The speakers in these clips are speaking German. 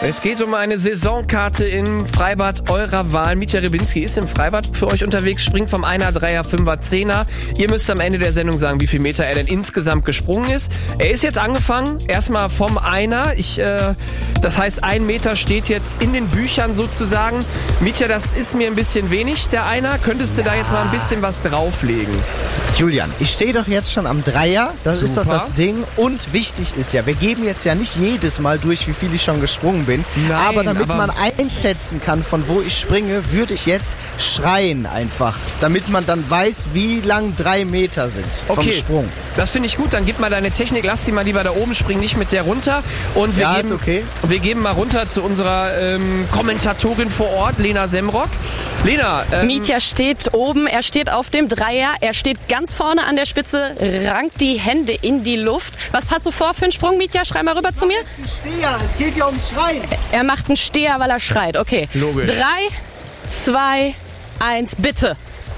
Es geht um eine Saisonkarte im Freibad eurer Wahl. Mitja Rybinski ist im Freibad für euch unterwegs, springt vom 1er, 3er, 5er, 10er. Ihr müsst am Ende der Sendung sagen, wie viel Meter er denn insgesamt gesprungen ist. Er ist jetzt angefangen, erstmal vom 1er. Das heißt, 1 Meter steht jetzt in den Büchern sozusagen. Mitja, das ist mir ein bisschen wenig, der 1er. Könntest du da jetzt mal ein bisschen was drauflegen? Julian, ich stehe doch jetzt schon am 3er. Das Super. ist doch das Ding. Und wichtig ist ja, wir geben jetzt ja nicht jedes Mal durch, wie viel ich schon gesprungen bin. Nein, aber damit man einschätzen kann, von wo ich springe, würde ich jetzt schreien einfach. Damit man dann weiß, wie lang 3 Meter sind vom Sprung. Das finde ich gut. Dann gib mal deine Technik. Lass sie mal lieber da oben springen, nicht mit der runter. Und wir geben mal runter zu unserer Kommentatorin vor Ort, Lena Semrock. Lena. Mitja steht oben. Er steht auf dem 3er. Er steht ganz vorne an der Spitze, rankt die Hände in die Luft. Was hast du vor für einen Sprung, Mitja? Schrei mal rüber zu mir. Jetzt ein Steher. Es geht ja ums Schreien. Er macht einen Steher, weil er schreit. Okay. Logisch. 3, 2, 1, bitte.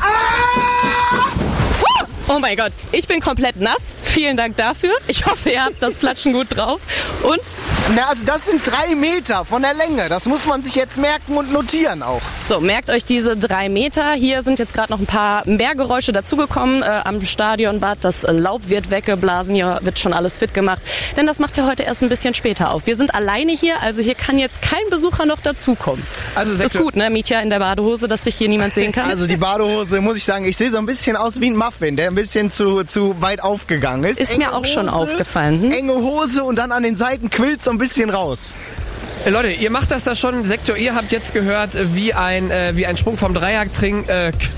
Oh mein Gott, ich bin komplett nass. Vielen Dank dafür. Ich hoffe, ihr habt das Platschen gut drauf. Und? Na, also das sind 3 Meter von der Länge. Das muss man sich jetzt merken und notieren auch. So, merkt euch diese 3 Meter. Hier sind jetzt gerade noch ein paar mehr Geräusche dazugekommen am Stadionbad. Das Laub wird weggeblasen, hier wird schon alles fit gemacht. Denn das macht ja heute erst ein bisschen später auf. Wir sind alleine hier, also hier kann jetzt kein Besucher noch dazukommen. Also ist gut, ne, Mitja, in der Badehose, dass dich hier niemand sehen kann? Also die Badehose, muss ich sagen, ich sehe so ein bisschen aus wie ein Muffin, der ein bisschen zu weit aufgegangen ist. Ist mir auch schon aufgefallen. Enge Hose und dann an den Seiten quillt so ein bisschen raus. Leute, ihr macht das da schon, Sektor, ihr habt jetzt gehört, wie ein Sprung vom Dreier klingt.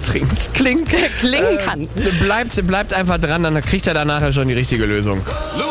Klingen kann. Bleibt einfach dran, dann kriegt er da nachher schon die richtige Lösung.